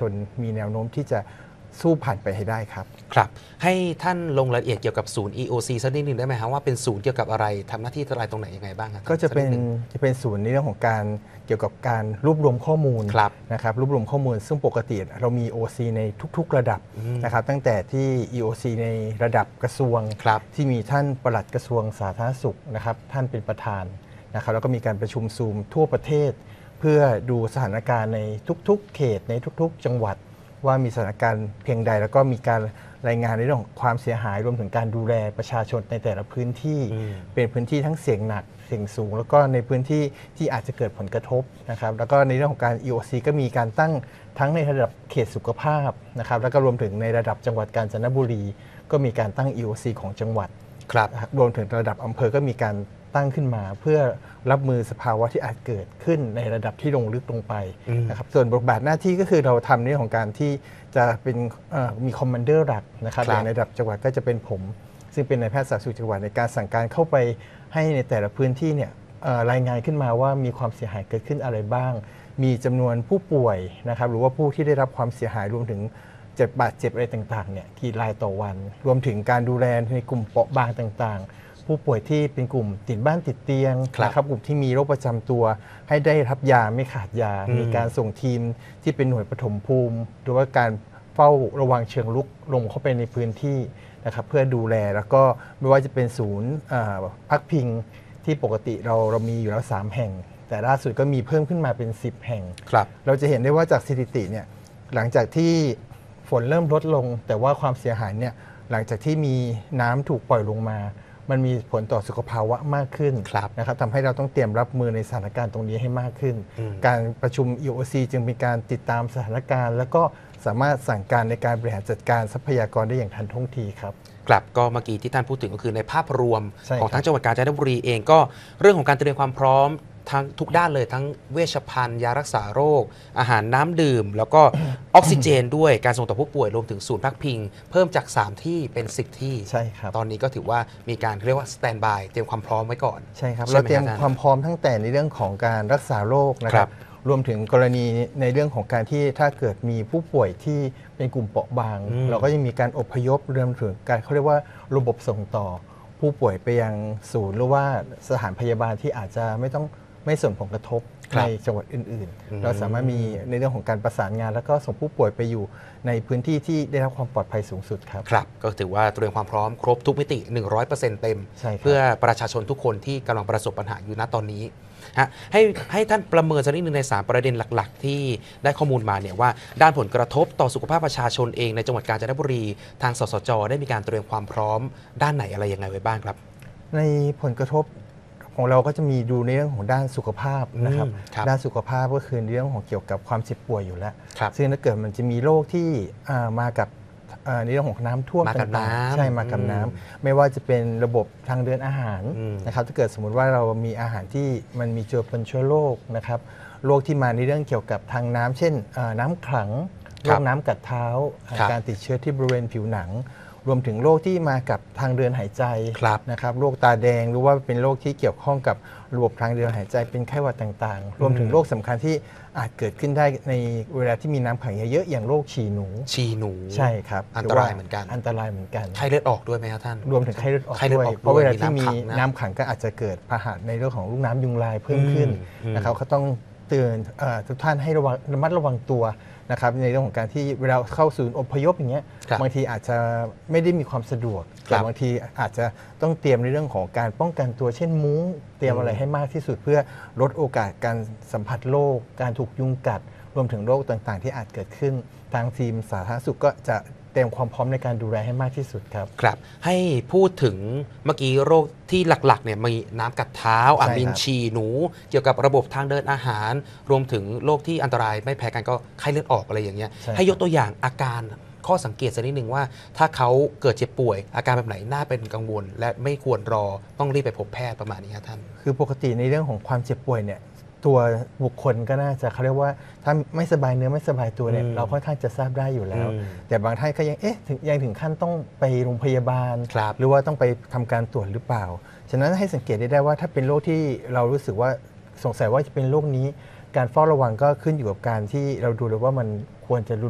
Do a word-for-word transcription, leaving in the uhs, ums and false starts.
นมีแนวโน้มที่จะสู้ผ่านไปให้ได้ครับครับให้ท่านลงรายละเอียดเกี่ยวกับศูนย์ อี โอ ซี สักนิดหนึ่งได้ไหมครับว่าเป็นศูนย์เกี่ยวกับอะไรทำหน้าที่อะไรตรงไหนยังไงบ้างครับก็จะเป็นจะเป็นศูนย์ในเรื่องของการเกี่ยวกับการรวบรวมข้อมูลนะครับรวบรวมข้อมูลซึ่งปกติเรามี โอ ซี ในทุกๆระดับนะครับตั้งแต่ที่ อี โอ ซี ในระดับกระทรวงที่มีท่านปลัดกระทรวงสาธารณสุขนะครับท่านเป็นประธานนะครับแล้วก็มีการประชุมซูมทั่วประเทศเพื่อดูสถานการณ์ในทุกๆเขตในทุกๆจังหวัดว่ามีสถานการณ์เพียงใดแล้วก็มีการรายงานในเรื่องของความเสียหายรวมถึงการดูแลประชาชนในแต่ละพื้นที่เป็นพื้นที่ทั้งเสี่ยงหนักเสี่ยงสูงแล้วก็ในพื้นที่ที่อาจจะเกิดผลกระทบนะครับแล้วก็ในเรื่องของการ อี โอ ซี ก็มีการตั้งทั้งในระดับเขตสุขภาพนะครับแล้วก็รวมถึงในระดับจังหวัดกาญจนบุรีก็มีการตั้ง อี โอ ซี ของจังหวัดครับรวมถึงระดับอำเภอก็มีการตั้งขึ้นมาเพื่อรับมือสภาวะที่อาจเกิดขึ้นในระดับที่ลงลึกลงไปนะครับส่วนบทบาทหน้าที่ก็คือเราทำในเรื่องของการที่จะเป็นมีคอมมานเดอร์หลักนะครับในระดับจังหวัดก็จะเป็นผมซึ่งเป็นนายแพทย์สาธารณสุขจังหวัดในการสั่งการเข้าไปให้ในแต่ละพื้นที่เนี่ยรายงานขึ้นมาว่ามีความเสียหายเกิดขึ้นอะไรบ้างมีจำนวนผู้ป่วยนะครับหรือว่าผู้ที่ได้รับความเสียหายรวมถึงเจ็บบาดเจ็บอะไรต่างๆเนี่ยกี่รายต่อวันรวมถึงการดูแลในกลุ่มเปราะบางต่างๆผู้ป่วยที่เป็นกลุ่มติดบ้านติดเตียงนะครับกลุ่มที่มีโรคประจำตัวให้ได้รับยาไม่ขาดยามีการส่งทีมที่เป็นหน่วยปฐมภูมิหรือว่าการเฝ้าระวังเชิงลุกลงเข้าไปในพื้นที่นะครับเพื่อดูแลแล้วก็ไม่ว่าจะเป็นศูนย์พักพิงที่ปกติเราเรามีอยู่แล้วสามแห่งแต่ล่าสุดก็มีเพิ่มขึ้นมาเป็นสิบแห่งเราจะเห็นได้ว่าจากสถิติเนี่ยหลังจากที่ฝนเริ่มลดลงแต่ว่าความเสียหายเนี่ยหลังจากที่มีน้ำถูกปล่อยลงมามันมีผลต่อสุขภาวะมากขึ้นนะครับทำให้เราต้องเตรียมรับมือในสถานการณ์ตรงนี้ให้มากขึ้นการประชุม อี โอ ซี จึงเป็นการติดตามสถานการณ์แล้วก็สามารถสั่งการในการบริหารจัดการทรัพยากรได้อย่างทันท่วงทีครับครับก็เมื่อกี้ที่ท่านพูดถึงก็คือในภาพรวมของทั้งจังหวัดกาญจนบุรีเองก็เรื่องของการเตรียมความพร้อมทั้งทุกด้านเลยทั้งเวชภัณฑ์ยารักษาโรคอาหารน้ำดื่มแล้วก็ออกซิเจนด้วยการส่งต่อผู้ป่วยรวมถึงศูนย์พักพิงเพิ่มจากสามที่เป็นสิบที่ใช่ครับตอนนี้ก็ถือว่ามีการเรียกว่าสแตนด์บายเตรียมความพร้อมไว้ก่อนใช่ครับเราเตรียมความพร้อมทั้งแต่ในเรื่องของการรักษาโรคนะครับรวมถึงกรณีในเรื่องของการที่ถ้าเกิดมีผู้ป่วยที่เป็นกลุ่มเปราะบางเราก็ยังมีการอพยพรวมถึงการเขาเรียกว่าระบบส่งต่อผู้ป่วยไปยังศูนย์หรือว่าสถานพยาบาลที่อาจจะไม่ต้องไม่ส่งผลกระทบในจังหวัดอื่นๆเราสามารถมีในเรื่องของการประสานงานแล้วก็ส่งผู้ป่วยไปอยู่ในพื้นที่ที่ได้รับความปลอดภัยสูงสุดครับครับก็ถือว่าเตรียมความพร้อมครบทุกมิติ หนึ่งร้อยเปอร์เซ็นต์ เต็มเพื่อประชาชนทุกคนที่กำลังประสบปัญหาอยู่ณตอนนี้ฮะให้ให้ท่านประเมินสักนิดนึงในสามประเด็นหลักๆที่ได้ข้อมูลมาเนี่ยว่าด้านผลกระทบต่อสุขภาพประชาชนเองในจังหวัดกาญจนบุรีทางสสจได้มีการเตรียมความพร้อมด้านไหนอะไรยังไงไว้บ้างครับในผลกระทบของเราก็จะมีดูในเรื่องของด้านสุขภาพนะครับด้านสุขภาพก็คือเรื่องของเกี่ยวกับความเจ็บป่วยอยู่แล้วซึ่งถ้าเกิดมันจะมีโรคที่มากับในเรื่องของน้ำท่วมต่างๆใช่มากับน้ำไม่ว่าจะเป็นระบบทางเดินอาหารนะครับถ้าเกิดสมมุติว่าเรามีอาหารที่มันมีเจือปนเชื้อโรคนะครับโรคที่มาในเรื่องเกี่ยวกับทางน้ำเช่นน้ำขังโรคน้ำกัดเท้าการติดเชื้อที่บริเวณผิวหนังรวมถึงโรคที่มากับทางเดินหายใจนะครับโรคตาแดงหรือว่าเป็นโรคที่เกี่ยวข้องกับระบบทางเดินหายใจเป็นไข้หวัดต่างๆรวมถึงโรคสำคัญที่อาจเกิดขึ้นได้ในเวลาที่มีน้ำขังเยอะๆอย่างโรคฉี่หนูฉี่หนูใช่ครับอันตรายเหมือนกันอันตรายเหมือนกันไข้เลือดออกด้วยไหมครับท่านรวมถึงไข้เลือดออกด้วยเพราะเวลาที่มีน้ำขังก็อาจจะเกิดพาหะในเรื่องของลูกน้ำยุงลายเพิ่มขึ้นนะครับเขาต้องเตือนทุกท่านให้ระวังระมัดระวังตัวนะครับในเรื่องของการที่เวลาเข้าศูนย์อพยพอย่างเงี้ยบางทีอาจจะไม่ได้มีความสะดวกแต่บางทีอาจจะต้องเตรียมในเรื่องของการป้องกันตัวเช่นมุ้งเตรียมอะไรให้มากที่สุดเพื่อลดโอกาสการสัมผัสโรคการถูกยุงกัดรวมถึงโรคต่างๆที่อาจเกิดขึ้นทางทีมสาธารณสุขก็จะเตรียมความพร้อมในการดูแลให้มากที่สุดครับครับให้พูดถึงเมื่อกี้โรคที่หลักๆเนี่ยมีน้ำกัดเท้าอ่ะมีฉี่หนูเกี่ยวกับระบบทางเดินอาหารรวมถึงโรคที่อันตรายไม่แพ้กันก็ไข้เลือดออกอะไรอย่างเงี้ยให้ยกตัวอย่างอาการข้อสังเกตสักนิดหนึ่งว่าถ้าเขาเกิดเจ็บป่วยอาการแบบไหนน่าเป็นกังวลและไม่ควรรอต้องรีบไปพบแพทย์ประมาณนี้ครับท่านคือปกติในเรื่องของความเจ็บป่วยเนี่ยตัวบุคคลก็น่าจะเขาเรียกว่าถ้าไม่สบายเนื้อไม่สบายตัวเนี่ยเราค่อนข้างจะทราบได้อยู่แล้วแต่บางท่านก็ยังเอ๊ะยังถึงขั้นต้องไปโรงพยาบาลหรือว่าต้องไปทำการตรวจหรือเปล่าฉะนั้นให้สังเกตได้ว่าถ้าเป็นโรคที่เรารู้สึกว่าสงสัยว่าจะเป็นโรคนี้การเฝ้าระวังก็ขึ้นอยู่กับการที่เราดูเลยว่ามันควรจะ